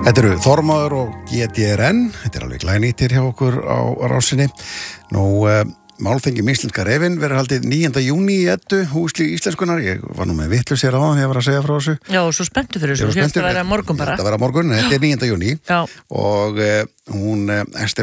Þetta eru Þormóður og GDRN, þetta alveg glænýttir hjá okkur á rásinni. Málþingi íslenska refinn verður haldið 9. júní í Eddu, húsli íslenskunar. Ég var nú með vitlaus hér áðan, ég var að segja frá þessu. Já, og svo spenntu fyrir þessu, þetta verður morgun bara. Þetta verður morgun, þetta er 9. júní. Já. Og hún, Ester